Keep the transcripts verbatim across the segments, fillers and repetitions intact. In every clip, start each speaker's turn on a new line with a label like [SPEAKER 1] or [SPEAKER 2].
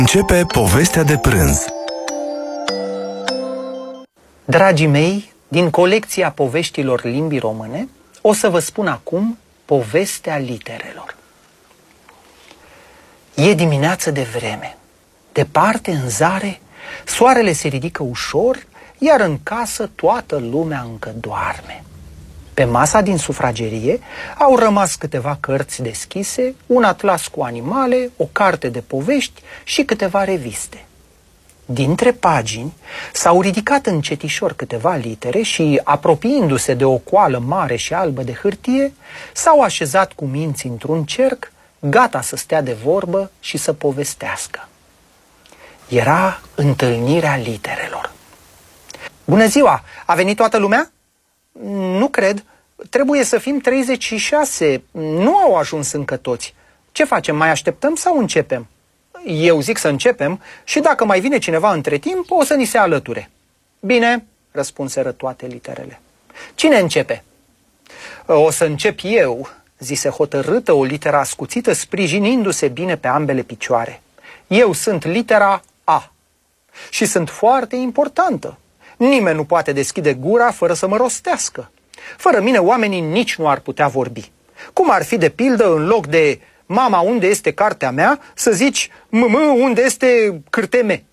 [SPEAKER 1] Începe povestea de prânz.
[SPEAKER 2] Dragii mei, din colecția poveștilor limbii române, o să vă spun acum povestea literelor. E dimineață de vreme. Departe, în zare, soarele se ridică ușor, iar în casă toată lumea încă doarme. Pe masa din sufragerie au rămas câteva cărți deschise, un atlas cu animale, o carte de povești și câteva reviste. Dintre pagini s-au ridicat încetișor câteva litere și, apropiindu-se de o coală mare și albă de hârtie, s-au așezat cu minți într-un cerc, gata să stea de vorbă și să povestească. Era întâlnirea literelor. Bună ziua! A venit toată lumea? Nu cred. Trebuie să fim treizeci și șase. Nu au ajuns încă toți. Ce facem? Mai așteptăm sau începem? Eu zic să începem și dacă mai vine cineva între timp, o să ni se alăture. Bine, răspunseră toate literele. Cine începe? O să încep eu, zise hotărâtă o literă ascuțită, sprijinindu-se bine pe ambele picioare. Eu sunt litera A și sunt foarte importantă. Nimeni nu poate deschide gura fără să mă rostească. Fără mine oamenii nici nu ar putea vorbi. Cum ar fi de pildă în loc de mama, unde este cartea mea, să zici mă, unde este cârte me?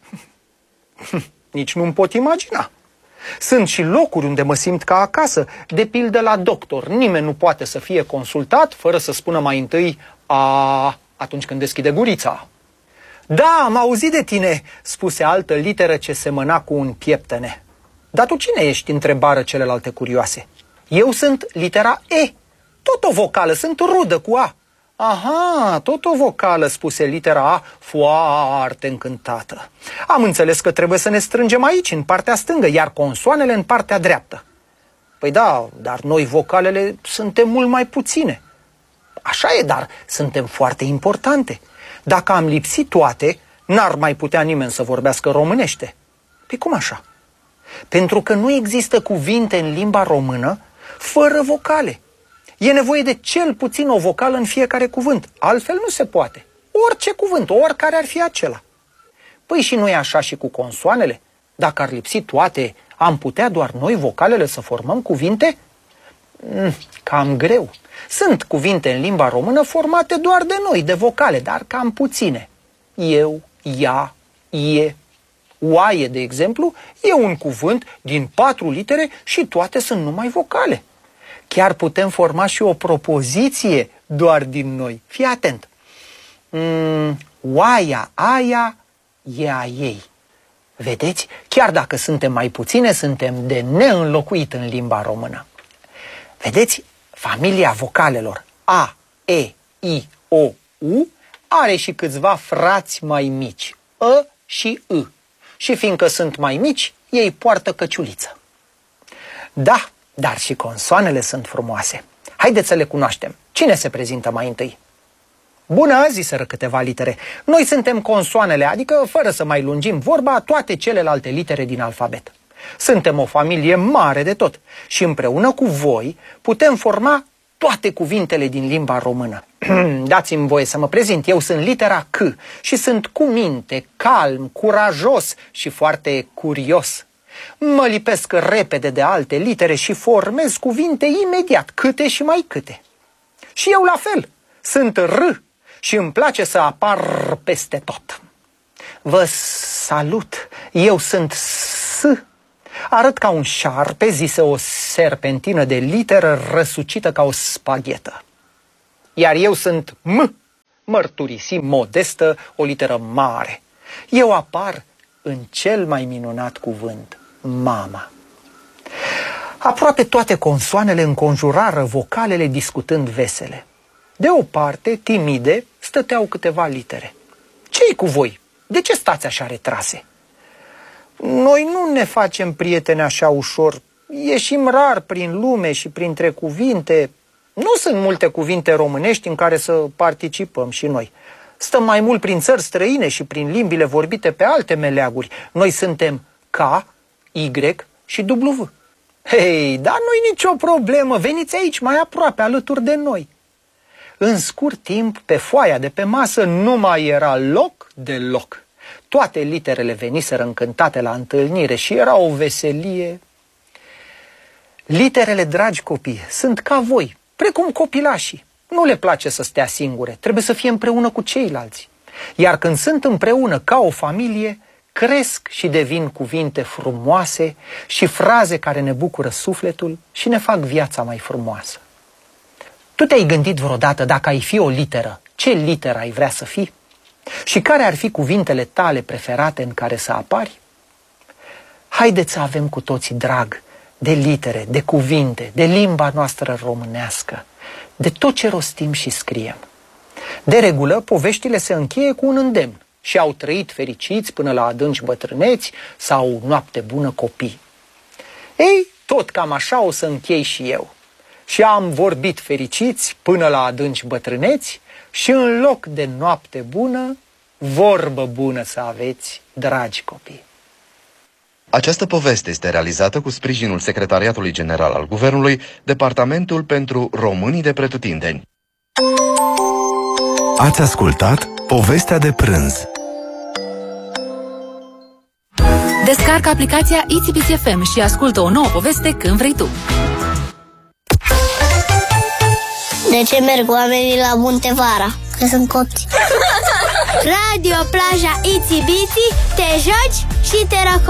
[SPEAKER 2] Nici nu-mi pot imagina. Sunt și locuri unde mă simt ca acasă, de pildă la doctor. Nimeni nu poate să fie consultat fără să spună mai întâi a atunci când deschide gurița. Da, am auzit de tine, spuse altă literă ce semăna cu un pieptene. Dar tu cine ești? Întrebară celelalte curioase. Eu sunt litera E, tot o vocală, sunt rudă cu A. Aha, tot o vocală, spuse litera A, foarte încântată. Am înțeles că trebuie să ne strângem aici, în partea stângă, iar consoanele în partea dreaptă. Păi da, dar noi vocalele suntem mult mai puține. Așa e, dar suntem foarte importante. Dacă am lipsit toate, n-ar mai putea nimeni să vorbească românește. Păi cum așa? Pentru că nu există cuvinte în limba română fără vocale. E nevoie de cel puțin o vocală în fiecare cuvânt, altfel nu se poate. Orice cuvânt, oricare ar fi acela. Păi și nu e așa și cu consoanele? Dacă ar lipsi toate, am putea doar noi vocalele să formăm cuvinte? Mm, cam greu. Sunt cuvinte în limba română formate doar de noi, de vocale, dar cam puține. Eu, ea, ie. Oaie, de exemplu, e un cuvânt din patru litere și toate sunt numai vocale. Chiar putem forma și o propoziție doar din noi. Fii atent. Mm, oaia, aia, e a ei. Vedeți? Chiar dacă suntem mai puține, suntem de neînlocuit în limba română. Vedeți? Familia vocalelor A, E, I, O, U are și câțiva frați mai mici, Ă și I. Și fiindcă sunt mai mici, ei poartă căciuliță. Da, dar și consoanele sunt frumoase. Haideți să le cunoaștem. Cine se prezintă mai întâi? Bună, ziseră câteva litere. Noi suntem consoanele, adică, fără să mai lungim vorba, toate celelalte litere din alfabet. Suntem o familie mare de tot și împreună cu voi putem forma toate cuvintele din limba română. Dați-mi voie să mă prezint. Eu sunt litera C și sunt cu minte, calm, curajos și foarte curios. Mă lipesc repede de alte litere și formez cuvinte imediat, câte și mai câte. Și eu la fel. Sunt R și îmi place să apar peste tot. Vă salut. Eu sunt S. Arăt ca un șarpe, zise o serpentină de literă răsucită ca o spaghetă. Iar eu sunt M, mărturisi modestă, o literă mare. Eu apar în cel mai minunat cuvânt, mama. Aproape toate consoanele înconjurară vocalele discutând vesele. De o parte, timide, stăteau câteva litere. Ce-i cu voi? De ce stați așa retrase? Noi nu ne facem prieteni așa ușor. Ieșim rar prin lume și printre cuvinte. Nu sunt multe cuvinte românești în care să participăm și noi. Stăm mai mult prin țări străine și prin limbile vorbite pe alte meleaguri. Noi suntem K, Y și W. Hei, dar nu-i nicio problemă. Veniți aici mai aproape, alături de noi. În scurt timp, pe foaia de pe masă nu mai era loc de loc. Toate literele veniseră încântate la întâlnire și era o veselie. Literele, dragi copii, sunt ca voi, precum copilașii. Nu le place să stea singure, trebuie să fie împreună cu ceilalți. Iar când sunt împreună ca o familie, cresc și devin cuvinte frumoase și fraze care ne bucură sufletul și ne fac viața mai frumoasă. Tu te-ai gândit vreodată dacă ai fi o literă, ce literă ai vrea să fii? Și care ar fi cuvintele tale preferate în care să apari? Haideți să avem cu toții drag de litere, de cuvinte, de limba noastră românească, de tot ce rostim și scriem. De regulă, poveștile se încheie cu un îndemn și au trăit fericiți până la adânci bătrâneți sau noapte bună copii. Ei, tot cam așa o să închei și eu. Și am vorbit fericiți până la adânci bătrâneți și în loc de noapte bună, vorbă bună să aveți, dragi copii.
[SPEAKER 1] Această poveste este realizată cu sprijinul Secretariatului General al Guvernului, Departamentul pentru Românii de Pretutindeni. Ați ascultat Povestea de prânz.
[SPEAKER 3] Descarcă aplicația I T B C F M și ascultă o nouă poveste când vrei tu.
[SPEAKER 4] De ce merg oamenii la munte vara? Că sunt copți. Radio, plaja, iti-biti, te joci și te răcorești.